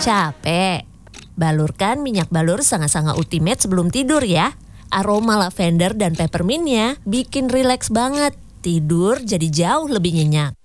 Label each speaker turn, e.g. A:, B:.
A: Capek? Balurkan minyak balur Sanga-Sanga Ultimate sebelum tidur ya. Aroma lavender dan peppermintnya bikin rileks banget. Tidur jadi jauh lebih nyenyak.